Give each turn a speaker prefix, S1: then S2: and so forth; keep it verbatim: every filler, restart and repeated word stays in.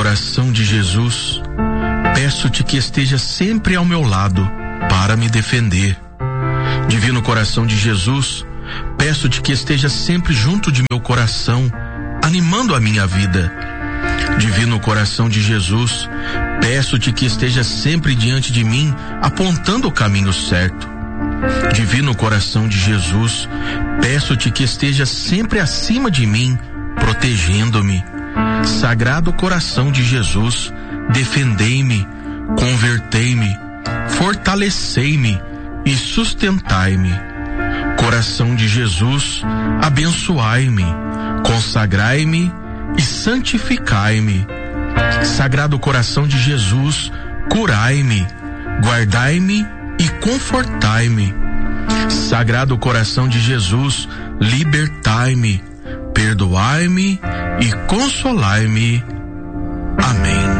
S1: coração de Jesus, peço-te que esteja sempre ao meu lado para me defender. Divino coração de Jesus, peço-te que esteja sempre junto de meu coração, animando a minha vida. Divino coração de Jesus, peço-te que esteja sempre diante de mim, apontando o caminho certo. Divino coração de Jesus, peço-te que esteja sempre acima de mim, protegendo-me. Sagrado coração de Jesus, defendei-me, convertei-me, fortalecei-me e sustentai-me. Coração de Jesus, abençoai-me, consagrai-me e santificai-me. Sagrado coração de Jesus, curai-me, guardai-me e confortai-me. Sagrado coração de Jesus, libertai-me, perdoai-me e consolai-me.